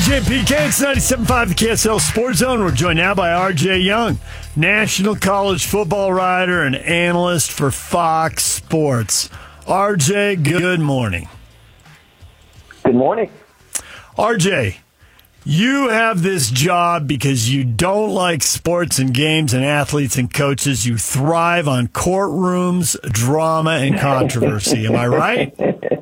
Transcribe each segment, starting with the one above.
DJ and PK, it's 97.5 the KSL Sports Zone. We're joined now by RJ Young, national college football writer and analyst for Fox Sports. RJ, good morning. Good morning. RJ, you have this job because you don't like sports and games and athletes and coaches. You thrive on courtrooms, drama, and controversy. Am I right?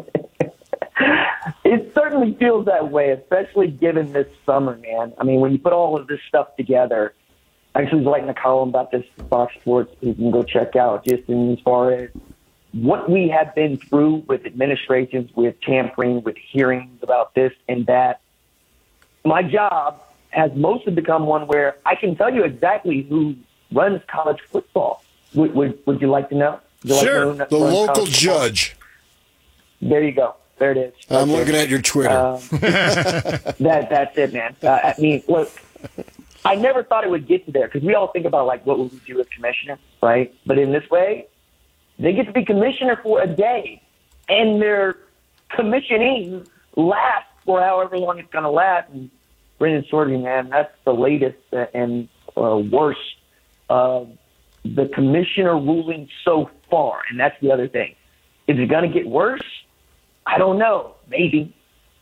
It certainly feels that way, especially given this summer, man. I mean, when you put all of this stuff together, I actually was writing a column about this at Fox Sports you can go check out, just in as far as what we have been through with administrations, with tampering, with hearings about this and that. My job has mostly become one where I can tell you exactly who runs college football. Would you like to know? Sure. The local judge. There you go. There it is. I'm looking at your Twitter. That's it, man. I mean, look, I never thought it would get to there because we all think about, like, what would we do as commissioner, right? But in this way, they get to be commissioner for a day, and their commissioning lasts for however long it's going to last. And Brendan Sorby, man, that's the latest and worst of the commissioner ruling so far. And that's the other thing. Is it going to get worse? I don't know. Maybe.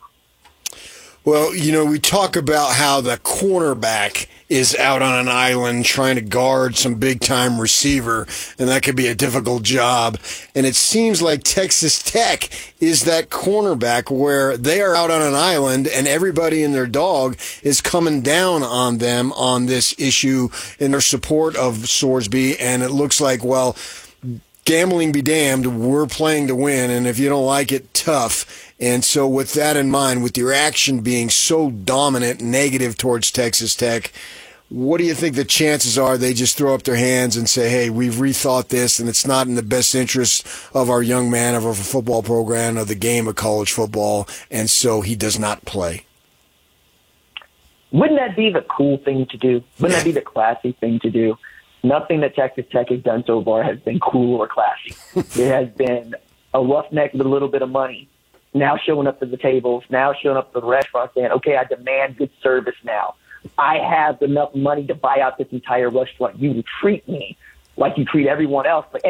Well, you know, we talk about how the cornerback is out on an island trying to guard some big-time receiver, and that could be a difficult job. And it seems like Texas Tech is that cornerback where they are out on an island and everybody and their dog is coming down on them on this issue in their support of Sorsby. And it looks like, well, gambling be damned, we're playing to win, and if you don't like it, tough. And so with that in mind, with your action being so dominant, negative towards Texas Tech, what do you think the chances are they just throw up their hands and say, hey, we've rethought this, and it's not in the best interest of our young man, of our football program, of the game of college football, and so he does not play? Wouldn't that be the cool thing to do? Wouldn't that be the classy thing to do? Nothing that Texas Tech has done so far has been cool or classy. It has been a roughneck with a little bit of money, now showing up to the tables, now showing up to the restaurant saying, okay, I demand good service now. I have enough money to buy out this entire restaurant. You treat me like you treat everyone else. But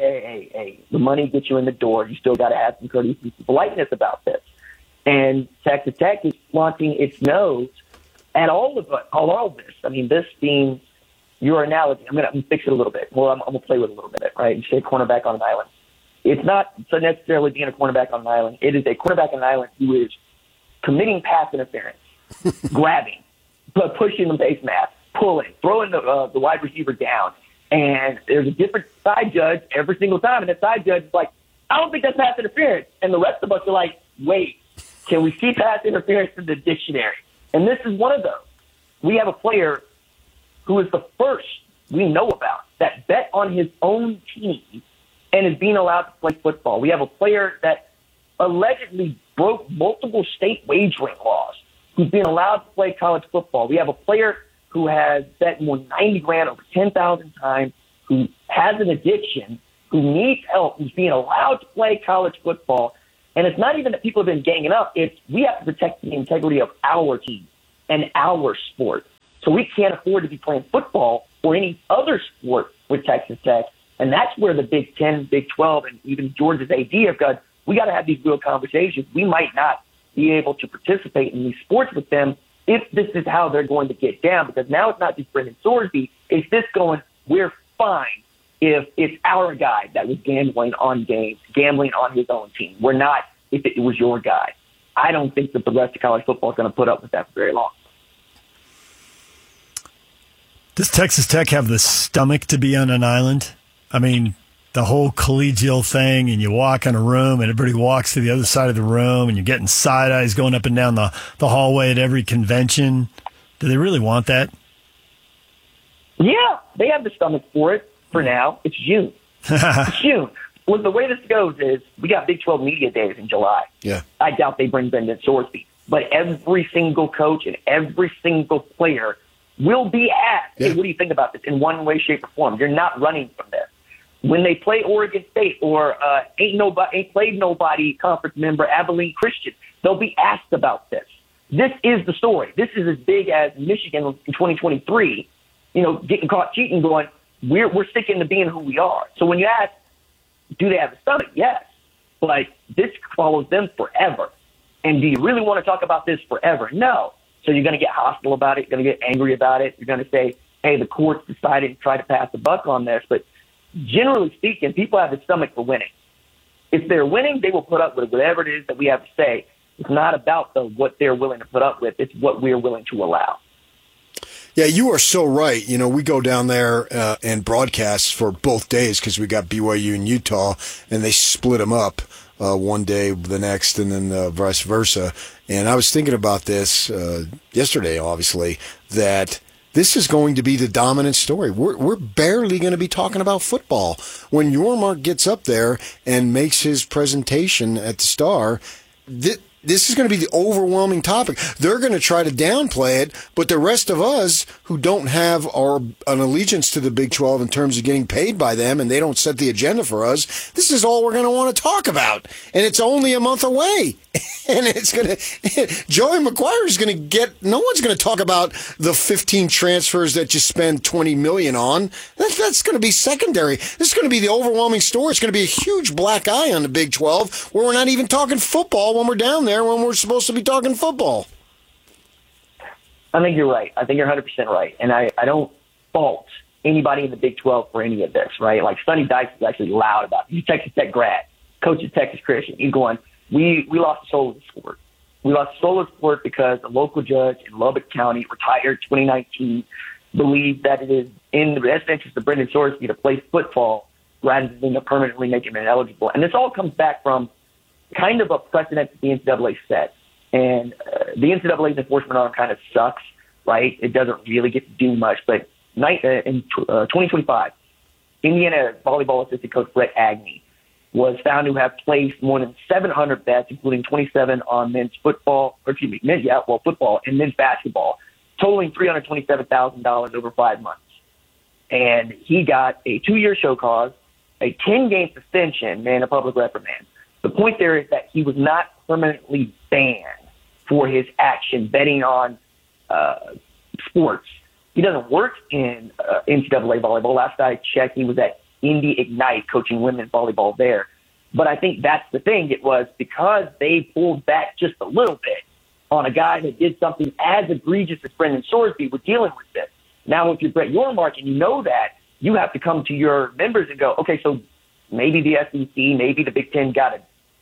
hey, the money gets you in the door. You still got to have some courtesy and politeness about this. And Texas Tech is flaunting its nose at all of this. I mean, this being your analogy, I'm going to fix it a little bit. Well, I'm going to play with it a little bit, right? You say cornerback on an island. It's not so necessarily being a cornerback on an island. It is a cornerback on an island who is committing pass interference, grabbing, but pushing the base mask, pulling, throwing the wide receiver down. And there's a different side judge every single time. And the side judge is like, I don't think that's pass interference. And the rest of us are like, wait, can we see pass interference in the dictionary? And this is one of those. We have a player who is the first we know about that bet on his own team and is being allowed to play football. We have a player that allegedly broke multiple state wagering laws who's being allowed to play college football. We have a player who has bet more than 90 grand over 10,000 times, who has an addiction, who needs help, who's being allowed to play college football. And it's not even that people have been ganging up. It's we have to protect the integrity of our team and our sport. So we can't afford to be playing football or any other sport with Texas Tech. And that's where the Big 10, Big 12, and even Georgia's AD have got, we got to have these real conversations. We might not be able to participate in these sports with them if this is how they're going to get down. Because now it's not just Brendan Sorsby. It's this going, we're fine if it's our guy that was gambling on games, gambling on his own team. We're not if it was your guy. I don't think that the rest of college football is going to put up with that for very long. Does Texas Tech have the stomach to be on an island? I mean, the whole collegial thing, and you walk in a room and everybody walks to the other side of the room and you're getting side eyes going up and down the hallway at every convention. Do they really want that? Yeah, they have the stomach for it for now. It's June. It's June. Well, the way this goes is we got Big 12 Media Days in July. Yeah. I doubt they bring Brendan Sorsby. But every single coach and every single player will be asked, hey, what do you think about this in one way, shape, or form? You're not running from this. When they play Oregon State or ain't played nobody conference member Abilene Christian, they'll be asked about this. this is the story. This is as big as Michigan in 2023, getting caught cheating, going, we're sticking to being who we are. So when you ask, do they have a stomach? Yes. But this follows them forever. And do you really want to talk about this forever? No. So you're going to get hostile about it. You're going to get angry about it. You're going to say, hey, the courts decided to try to pass the buck on this. But generally speaking, people have a stomach for winning. If they're winning, they will put up with whatever it is that we have to say. It's not about what they're willing to put up with. It's what we're willing to allow. Yeah, you are so right. We go down there and broadcast for both days because we got BYU and Utah, and they split them up one day, the next, and then vice versa. And I was thinking about this yesterday, obviously, that this is going to be the dominant story. We're barely going to be talking about football. When Yormark gets up there and makes his presentation at the Star, this is going to be the overwhelming topic. They're going to try to downplay it, but the rest of us who don't have an allegiance to the Big 12 in terms of getting paid by them, and they don't set the agenda for us, this is all we're going to want to talk about. And it's only a month away. And Joey McGuire is going to no one's going to talk about the 15 transfers that you spend $20 million on. That's going to be secondary. This is going to be the overwhelming story. It's going to be a huge black eye on the Big 12 where we're not even talking football when we're down there when we're supposed to be talking football. I think you're right. I think you're 100% right. And I don't fault anybody in the Big 12 for any of this, right? Like Sonny Dykes is actually loud about it. He's a Texas Tech grad, coaches Texas Christian. He's going, we lost the soul of the sport. We lost the soul of the sport because a local judge in Lubbock County, retired 2019, believed that it is in the best interest of Brendan Sorsby to play football rather than to permanently make him ineligible. And this all comes back from kind of a precedent that the NCAA set. And the NCAA's enforcement arm kind of sucks, right? It doesn't really get to do much. But in 2025, Indiana volleyball assistant coach Brett Agnew was found to have placed more than 700 bets, including 27 on football and men's basketball, totaling $327,000 over 5 months. And he got a 2-year show cause, a 10-game suspension, and a public reprimand. The point there is that he was not permanently banned for his action betting on sports. He doesn't work in NCAA volleyball. Last I checked, he was at Indy Ignite coaching women's volleyball there. But I think that's the thing. It was because they pulled back just a little bit on a guy that did something as egregious as Brendan Sorsby was dealing with this. Now, if you're Brett Yormark and you know that, you have to come to your members and go, okay, so maybe the SEC, maybe the Big Ten got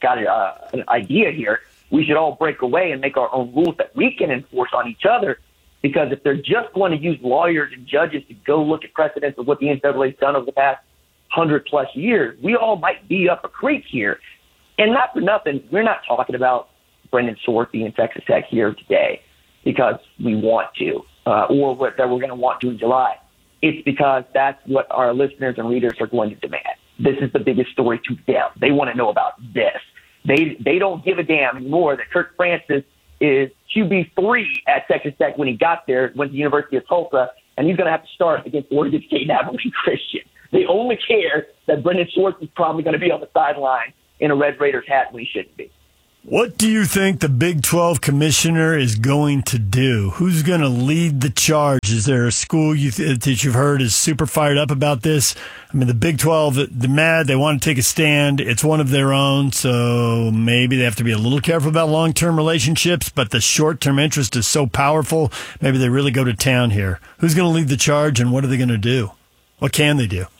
an idea here. We should all break away and make our own rules that we can enforce on each other. Because if they're just going to use lawyers and judges to go look at precedents of what the NCAA has done over the past 100-plus years, we all might be up a creek here. And not for nothing, we're not talking about Brendan Sorsby and Texas Tech here today because we want to, or that we're going to want to in July. It's because that's what our listeners and readers are going to demand. This is the biggest story to them. They want to know about this. They don't give a damn anymore that Kirk Francis is QB3 at Texas Tech when he got there, went to the University of Tulsa, and he's going to have to start against Oregon State Abilene Christian. They only care that Brendan Schwartz is probably going to be on the sideline in a Red Raiders hat when he shouldn't be. What do you think the Big 12 commissioner is going to do? Who's going to lead the charge? Is there a school that you've heard is super fired up about this? I mean, the Big 12, they're mad. They want to take a stand. It's one of their own, so maybe they have to be a little careful about long-term relationships, but the short-term interest is so powerful, maybe they really go to town here. Who's going to lead the charge, and what are they going to do? What can they do?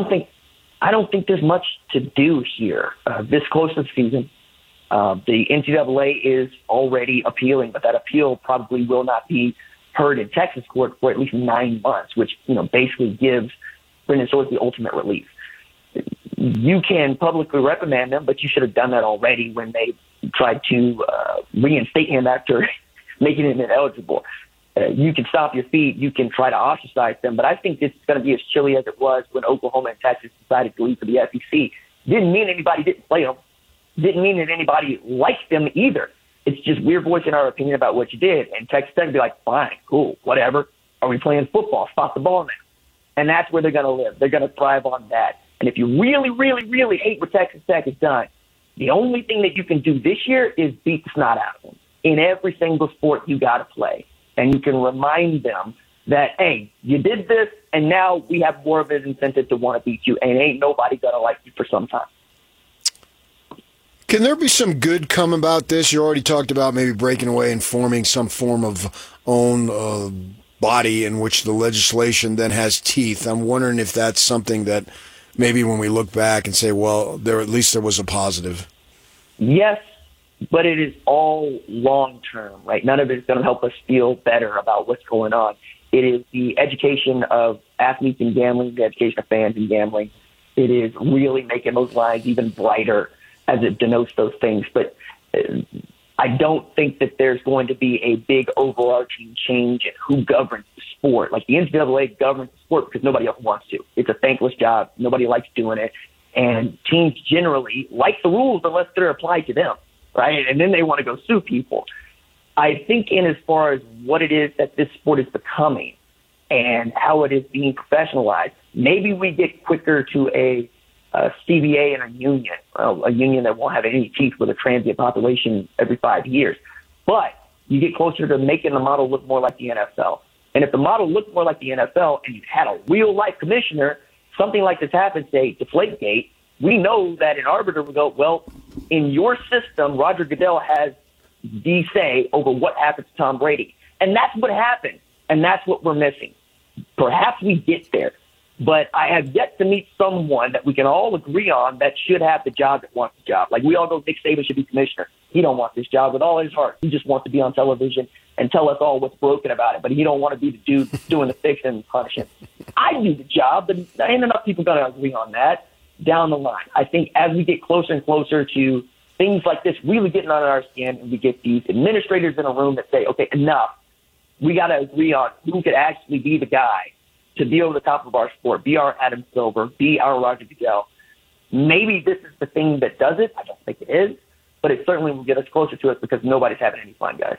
I don't think there's much to do here this close to the season. The NCAA is already appealing, but that appeal probably will not be heard in Texas court for at least 9 months, which basically gives Brendan Sorsby the ultimate relief. You can publicly reprimand them, but you should have done that already when they tried to reinstate him after making him ineligible. You can stop your feet. You can try to ostracize them, but I think this is going to be as chilly as it was when Oklahoma and Texas decided to leave for the SEC. Didn't mean anybody didn't play them. Didn't mean that anybody liked them either. It's just we're voicing our opinion about what you did. And Texas Tech would be like, fine, cool, whatever. Are we playing football? Stop the ball now. And that's where they're going to live. They're going to thrive on that. And if you really, really, really hate what Texas Tech has done, the only thing that you can do this year is beat the snot out of them. in every single sport you got to play. And you can remind them that, hey, you did this, and now we have more of an incentive to want to beat you, and ain't nobody going to like you for some time. Can there be some good come about this? You already talked about maybe breaking away and forming some form of own body in which the legislation then has teeth. I'm wondering if that's something that maybe when we look back and say, well, at least there was a positive. Yes, but it is all long-term, right? None of it is going to help us feel better about what's going on. It is the education of athletes in gambling, the education of fans in gambling. It is really making those lines even brighter as it denotes those things. But I don't think that there's going to be a big overarching change in who governs the sport. Like the NCAA governs the sport because nobody else wants to. It's a thankless job. Nobody likes doing it. And teams generally like the rules unless they're applied to them, right? And then they want to go sue people. I think in as far as what it is that this sport is becoming and how it is being professionalized, maybe we get quicker to a CBA and a union that won't have any teeth with a transient population every 5 years. But you get closer to making the model look more like the NFL. And if the model looked more like the NFL and you had a real-life commissioner, something like this happens, say, Deflategate, we know that an arbiter would go, well, in your system, Roger Goodell has the say over what happens to Tom Brady. And that's what happened, and that's what we're missing. Perhaps we get there. But I have yet to meet someone that we can all agree on that should have the job that wants the job. Like we all know Nick Saban should be commissioner. He don't want this job with all his heart. He just wants to be on television and tell us all what's broken about it. But he don't want to be the dude doing the fixing and punishing. I do the job, but ain't enough people going to agree on that down the line. I think as we get closer and closer to things like this really getting on our skin and we get these administrators in a room that say, okay, enough. We got to agree on who could actually be the guy to be over the top of our sport, be our Adam Silver, be our Roger Goodell. Maybe this is the thing that does it. I don't think it is, but it certainly will get us closer to it because nobody's having any fun, guys.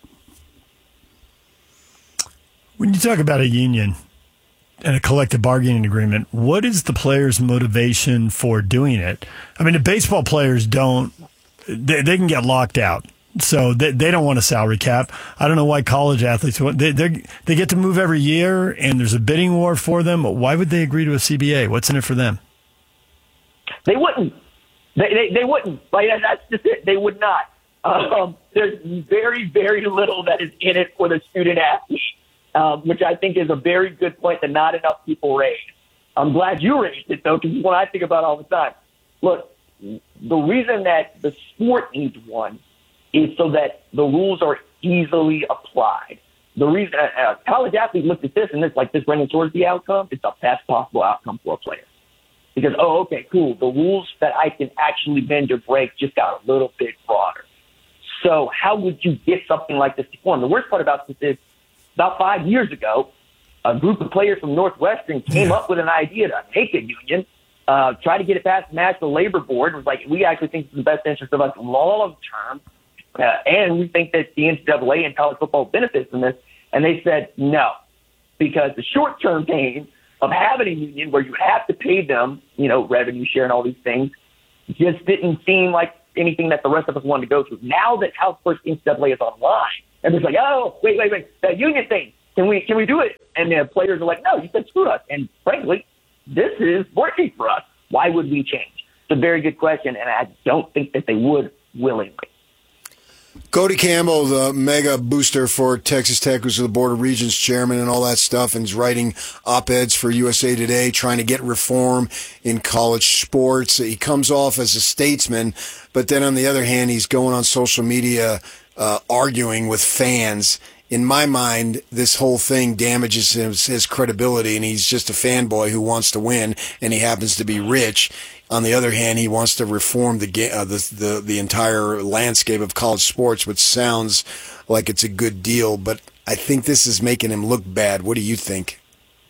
When you talk about a union and a collective bargaining agreement, what is the players' motivation for doing it? I mean, the baseball players don't, they can get locked out. So they don't want a salary cap. I don't know why college athletes want. They get to move every year, and there's a bidding war for them. Why would they agree to a CBA? What's in it for them? They wouldn't. They wouldn't. Like that's just it. They would not. There's very, very little that is in it for the student athlete, which I think is a very good point that not enough people raise. I'm glad you raised it though, because it's what I think about all the time. Look, the reason that the sport needs one is so that the rules are easily applied. The reason college athletes looked at this and it's like this running towards the outcome, it's the best possible outcome for a player. Because, oh, okay, cool. The rules that I can actually bend or break just got a little bit broader. So how would you get something like this to form? The worst part about this is about 5 years ago, a group of players from Northwestern came up with an idea to make a union, try to get it past the National Labor Board. It was like, we actually think it's in the best interest of us long term. And we think that the NCAA and college football benefits from this. And they said no, because the short-term pain of having a union where you would have to pay them, revenue share and all these things, just didn't seem like anything that the rest of us wanted to go through. Now that House First NCAA is online, and it's like, oh, wait, that union thing, can we do it? And the players are like, no, you said screw us. And frankly, this is working for us. Why would we change? It's a very good question, and I don't think that they would willingly. Cody Campbell, the mega booster for Texas Tech, who's the Board of Regents chairman and all that stuff, and is writing op-eds for USA Today, trying to get reform in college sports. He comes off as a statesman, but then on the other hand, he's going on social media arguing with fans. In my mind, this whole thing damages his credibility, and he's just a fanboy who wants to win, and he happens to be rich. On the other hand, he wants to reform the entire landscape of college sports, which sounds like it's a good deal. But I think this is making him look bad. What do you think?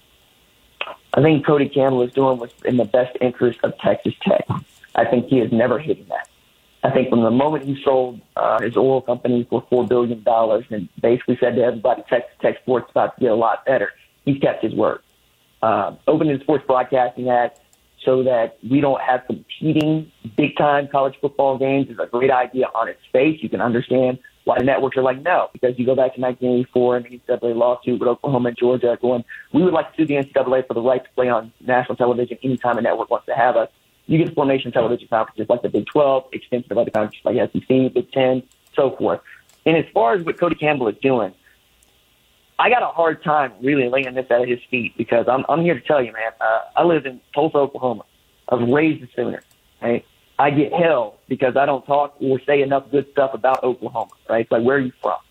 I think Cody Campbell is doing what's in the best interest of Texas Tech. I think he has never hidden that. I think from the moment he sold his oil company for $4 billion and basically said to everybody, Texas Tech sports is about to get a lot better, he's kept his word. Opening the Sports Broadcasting Act so that we don't have competing big-time college football games is a great idea on its face. You can understand Why the networks are like, no, because you go back to 1984 and the NCAA lawsuit with Oklahoma and Georgia going, we would like to sue the NCAA for the right to play on national television anytime a network wants to have us. You get formation television conferences like the Big 12, extensive other conferences like SEC, Big 10, so forth. And as far as what Cody Campbell is doing, I got a hard time really laying this at his feet because I'm here to tell you, man, I live in Tulsa, Oklahoma. I was raised a Sooner, right? I get hell because I don't talk or say enough good stuff about Oklahoma, right? It's like, where are you from?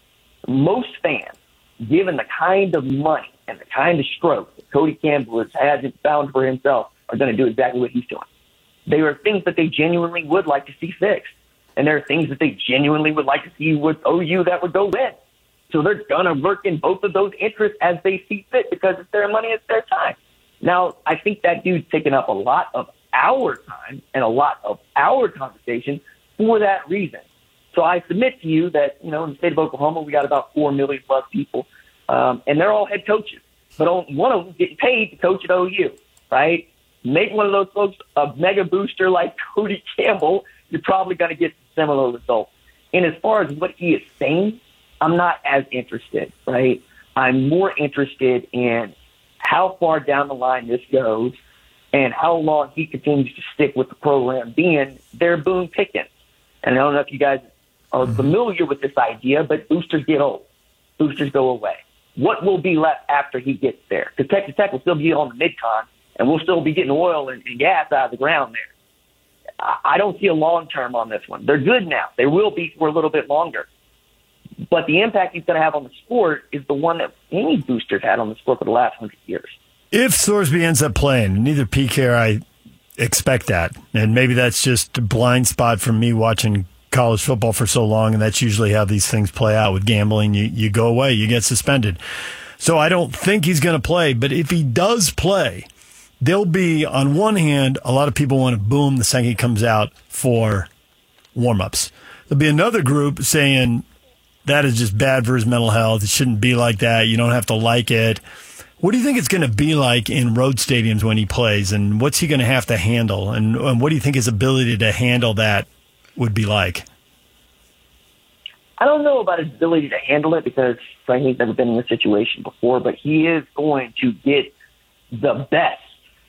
Most fans, given the kind of money and the kind of stroke that Cody Campbell has found for himself, are going to do exactly what he's doing. There are things that they genuinely would like to see fixed, and there are things that they genuinely would like to see with OU that would go win. So they're going to work in both of those interests as they see fit because it's their money, it's their time. Now, I think that dude's taken up a lot of our time and a lot of our conversation for that reason. So I submit to you that, in the state of Oklahoma, we got about 4 million plus people, and they're all head coaches. But one of them getting paid to coach at OU, right? Make one of those folks a mega booster like Cody Campbell, you're probably going to get similar results. And as far as what he is saying, I'm not as interested, right? I'm more interested in how far down the line this goes and how long he continues to stick with the program being their Boone Pickens. And I don't know if you guys are familiar with this idea, but boosters get old. Boosters go away. What will be left after he gets there? Because Texas Tech will still be on the mid-con, and we'll still be getting oil and gas out of the ground there. I don't see a long-term on this one. They're good now. They will be for a little bit longer. But the impact he's going to have on the sport is the one that any boosters had on the sport for the last 100 years. If Thorsby ends up playing, neither PK or I expect that. And maybe that's just a blind spot from me watching college football for so long, and that's usually how these things play out with gambling. You go away, you get suspended. So I don't think he's going to play, but if he does play, there'll be, on one hand, a lot of people want to boo him the second he comes out for warm-ups. There'll be another group saying that is just bad for his mental health. It shouldn't be like that. You don't have to like it. What do you think it's going to be like in road stadiums when he plays, and what's he going to have to handle, and what do you think his ability to handle that would be like? I don't know about his ability to handle it because, frankly, he's never been in this situation before, but he is going to get the best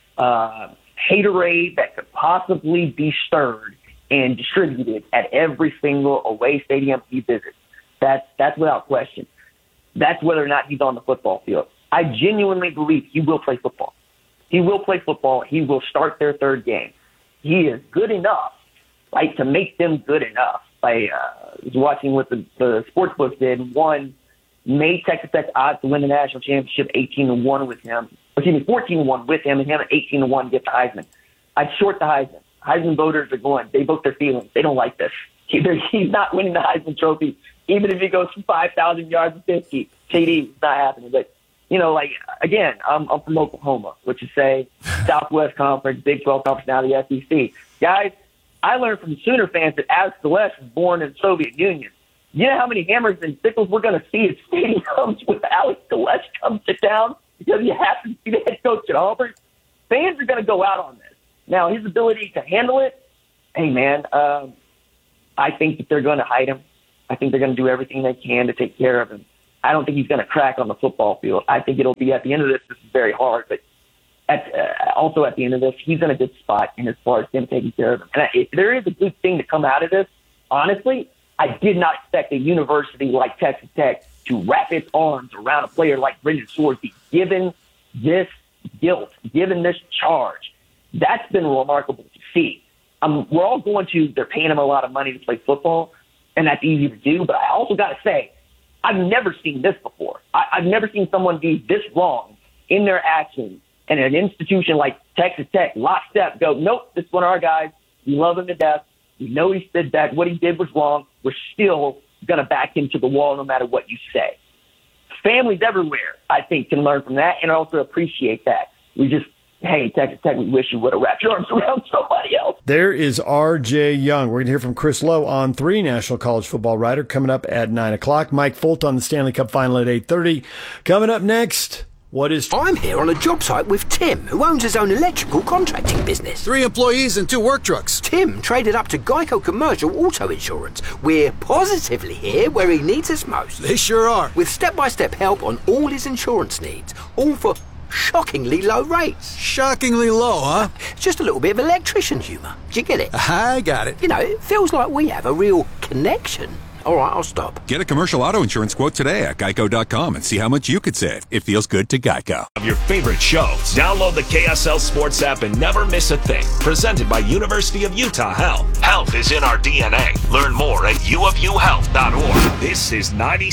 haterade that could possibly be stirred and distributed at every single away stadium he visits. That's without question. That's whether or not he's on the football field. I genuinely believe he will play football. He will play football. He will start their third game. He is good enough, right, to make them good enough. I was watching what the sportsbook did. One made Texas Tech odds to win the national championship 18-1 with him. 14-1 with him, and him at 18-1 to get the Heisman. I'd short the Heisman. Heisman voters are going. They vote their feelings. They don't like this. He's not winning the Heisman Trophy, even if he goes from 5,000 yards to 50. TD, it's not happening. But, again, I'm from Oklahoma, which is, say, Southwest Conference, Big 12 Conference, now the SEC. Guys, I learned from Sooner fans that Alex Gillespie was born in the Soviet Union. You know how many hammers and sickles we're going to see at stadiums with Alex Gillespie comes to town because you have to be the head coach at Auburn? Fans are going to go out on this. Now, his ability to handle it, hey, man, I think that they're going to hide him. I think they're going to do everything they can to take care of him. I don't think he's going to crack on the football field. I think it'll be at the end of this is very hard, but also at the end of this, he's in a good spot in as far as him taking care of him. And if there is a good thing to come out of this, honestly, I did not expect a university like Texas Tech to wrap its arms around a player like Brendan Thorsby, given this guilt, given this charge. That's been remarkable to see. We're all going to, they're paying him a lot of money to play football, and that's easy to do, but I also got to say, I've never seen this before. I've never seen someone be this wrong in their actions, and an institution like Texas Tech, lockstep, go, nope, this is one of our guys. We love him to death. We know he said that what he did was wrong. We're still going to back him to the wall no matter what you say. Families everywhere, I think, can learn from that and also appreciate that. We just, hey, Texas Tech, we wish you would have wrapped your arms around somebody else. There is R.J. Young. We're going to hear from Chris Lowe on 3, national college football writer, coming up at 9 o'clock. Mike Folt on the Stanley Cup Final at 8:30. Coming up next, What is... I'm here on a job site with Tim, who owns his own electrical contracting business. 3 employees and 2 work trucks. Tim traded up to Geico Commercial Auto Insurance. We're positively here where he needs us most. They sure are. With step-by-step help on all his insurance needs, all for shockingly low rates. Shockingly low, huh? It's just a little bit of electrician humour. Do you get it? I got it. You know, it feels like we have a real connection. All right, I'll stop. Get a commercial auto insurance quote today at geico.com and see how much you could save. It feels good to Geico. Of your favorite shows. Download the KSL Sports app and never miss a thing. Presented by University of Utah Health. Health is in our DNA. Learn more at uofuhealth.org. This is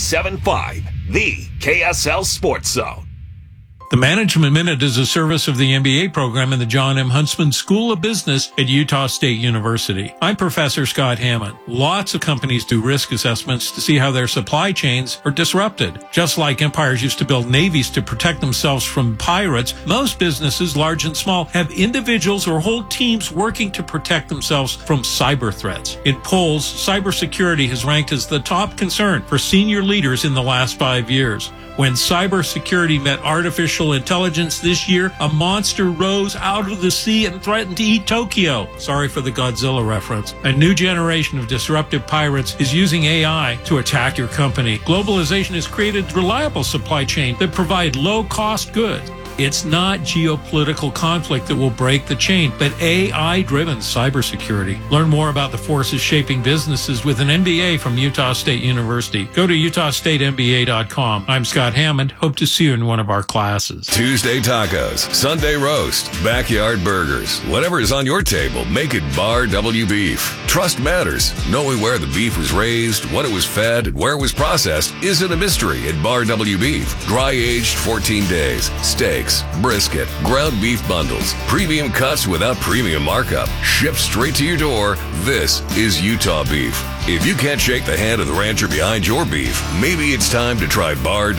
97.5, the KSL Sports Zone. The Management Minute is a service of the MBA program in the John M. Huntsman School of Business at Utah State University. I'm Professor Scott Hammond. Lots of companies do risk assessments to see how their supply chains are disrupted. Just like empires used to build navies to protect themselves from pirates, most businesses, large and small, have individuals or whole teams working to protect themselves from cyber threats. In polls, cybersecurity has ranked as the top concern for senior leaders in the last 5 years. When cybersecurity met artificial intelligence this year, a monster rose out of the sea and threatened to eat Tokyo. Sorry for the Godzilla reference. A new generation of disruptive pirates is using AI to attack your company. Globalization has created a reliable supply chain that provide low-cost goods. It's not geopolitical conflict that will break the chain, but AI-driven cybersecurity. Learn more about the forces shaping businesses with an MBA from Utah State University. Go to utahstatemba.com. I'm Scott Hammond. Hope to see you in one of our classes. Tuesday tacos, Sunday roast, backyard burgers. Whatever is on your table, make it Bar W Beef. Trust matters. Knowing where the beef was raised, what it was fed, and where it was processed isn't a mystery at Bar W Beef. Dry aged 14 days. Steak, brisket, ground beef bundles, premium cuts without premium markup, shipped straight to your door. This is Utah beef. If you can't shake the hand of the rancher behind your beef, maybe it's time to try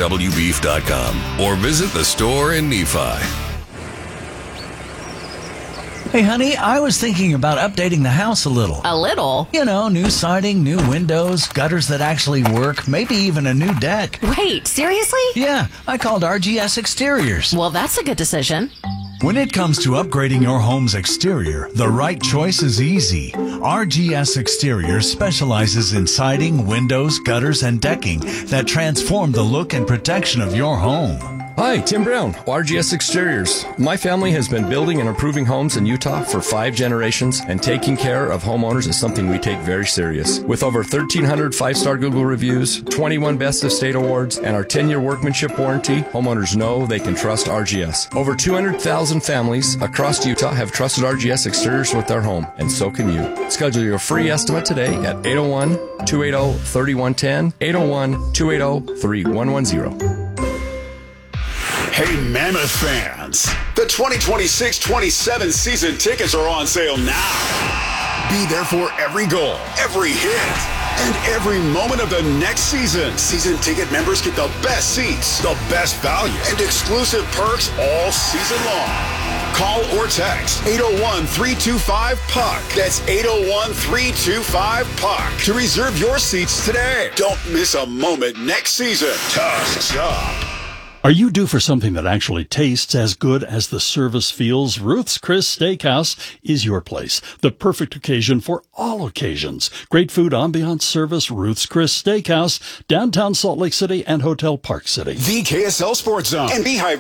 barwbeef.com or visit the store in Nephi. Hey, honey, I was thinking about updating the house a little. A little? You know, new siding, new windows, gutters that actually work, maybe even a new deck. Wait, seriously? Yeah, I called RGS Exteriors. Well, that's a good decision. When it comes to upgrading your home's exterior, the right choice is easy. RGS Exteriors specializes in siding, windows, gutters, and decking that transform the look and protection of your home. Hi, Tim Brown, RGS Exteriors. My family has been building and improving homes in Utah for 5 generations, and taking care of homeowners is something we take very serious. With over 1,300 5-star Google reviews, 21 Best of State awards, and our 10-year workmanship warranty, homeowners know they can trust RGS. Over 200,000 families across Utah have trusted RGS Exteriors with their home, and so can you. Schedule your free estimate today at 801-280-3110, 801-280-3110. Hey, Mammoth fans, the 2026-27 season tickets are on sale now. Be there for every goal, every hit, and every moment of the next season. Season ticket members get the best seats, the best value, and exclusive perks all season long. Call or text 801-325-PUCK. That's 801-325-PUCK to reserve your seats today. Don't miss a moment next season. Tusks up. Are you due for something that actually tastes as good as the service feels? Ruth's Chris Steakhouse is your place. The perfect occasion for all occasions. Great food, ambiance, service. Ruth's Chris Steakhouse, downtown Salt Lake City and Hotel Park City. The KSL Sports Zone and Beehive